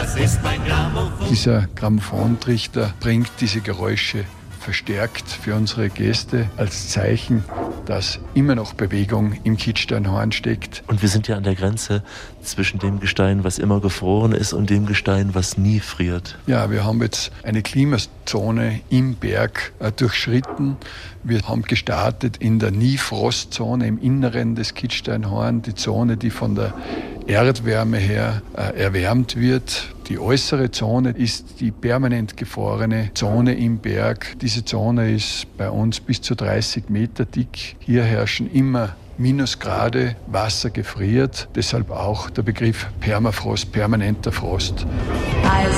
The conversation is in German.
das ist mein Grammophon. Dieser Grammophontrichter bringt diese Geräusche verstärkt für unsere Gäste als Zeichen, dass immer noch Bewegung im Kitzsteinhorn steckt. Und wir sind ja an der Grenze zwischen dem Gestein, was immer gefroren ist, und dem Gestein, was nie friert. Ja, wir haben jetzt eine Klimazone im Berg durchschritten. Wir haben gestartet in der Nie-Frost-Zone im Inneren des Kitzsteinhorn, die Zone, die von der Erdwärme her erwärmt wird. Die äußere Zone ist die permanent gefrorene Zone im Berg. Diese Zone ist bei uns bis zu 30 Meter dick. Hier herrschen immer Minusgrade, Wasser gefriert. Deshalb auch der Begriff Permafrost, permanenter Frost. Also